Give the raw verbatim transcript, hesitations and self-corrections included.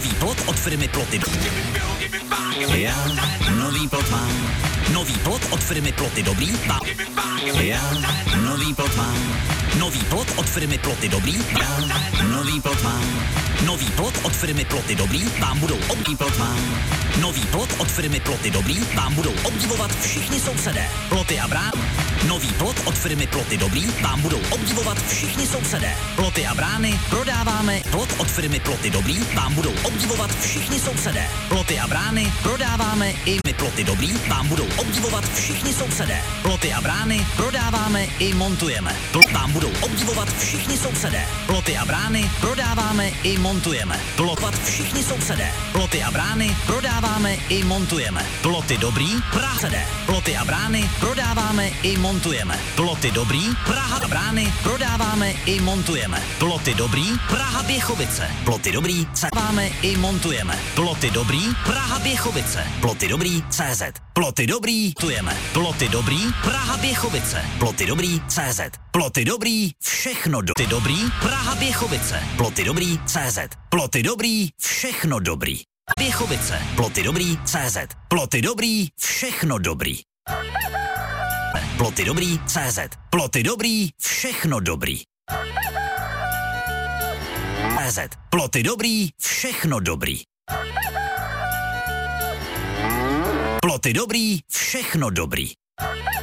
Nový plot od firmy Ploty. Já nový plot mám. Nový plot od firmy Ploty Dobrý. Já nový plot mám. Nový plot od firmy Ploty Dobrý. Já nový plot mám. Nový plot od firmy Ploty Dobrý vám budou obdivovat plot mám. Nový plot od firmy Ploty Dobrý vám budou obdivovat všichni sousedé. Ploty a brány. Nový plot od firmy Ploty Dobrý vám budou obdivovat všichni sousedé. Ploty a brány prodáváme. Plot od firmy Ploty Dobrý vám budou obdivovat všichni sousedé. Ploty a brány prodáváme i my. Ploty Dobrý vám budou obdivovat všichni sousedé. Ploty a brány prodáváme i montujeme. Plot vám budou obdivovat všichni sousedé. Ploty a brány prodáváme i montujeme. Plotovat všichni sousedé. Ploty a brány prodáváme i montujeme. Ploty Dobrý Praha. Ploty a brány prodáváme i montujeme. Ploty Dobrý Praha a brány prodáváme i montujeme. Ploty Dobrý Praha Běchovice. Ploty Dobrý dáváme i montujeme. Ploty Dobrý Praha Běchovice. Ploty Dobrý C Z. Ploty Dobrý tujeme. Ploty Dobrý Praha Běchovice. Ploty Dobrý C Z. Ploty Dobrý všechno do. Ploty Dobrý Praha Běchovice. Ploty Dobrý C Z. Ploty Dobrý všechno dobrý. Běchovice. Ploty Dobrý C Z. Ploty Dobrý všechno dobrý. Ploty Dobrý C Z. Ploty Dobrý všechno dobrý. C Z. Ploty Dobrý všechno dobrý. Ploty Dobrý všechno dobrý.